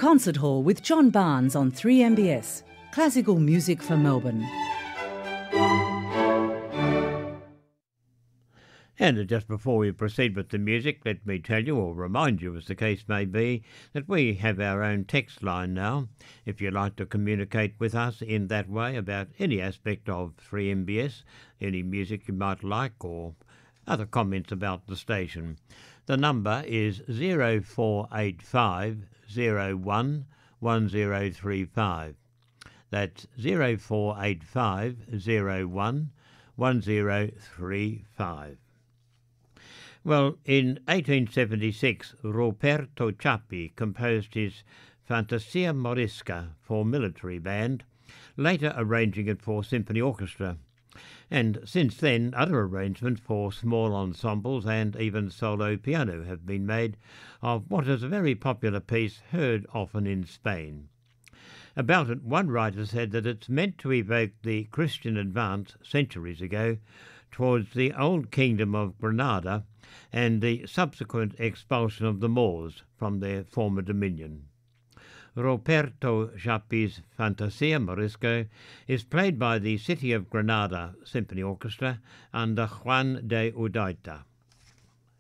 Concert Hall with John Barnes on 3MBS. Classical music for Melbourne. And just before we proceed with the music, let me tell you, or remind you as the case may be, that we have our own text line now. If you'd like to communicate with us in that way about any aspect of 3MBS, any music you might like or other comments about the station, the number is 0485 01 1035. That's 0485 01 1035. Well, in 1876, Roberto Ciappi composed his Fantasia Morisca for military band, later arranging it for symphony orchestra. And since then, other arrangements for small ensembles and even solo piano have been made of what is a very popular piece heard often in Spain. About it, one writer said that it's meant to evoke the Christian advance centuries ago towards the old kingdom of Granada and the subsequent expulsion of the Moors from their former dominion. Roberto Ciappi's Fantasia Morisca is played by the City of Granada Symphony Orchestra under Juan de Udaita.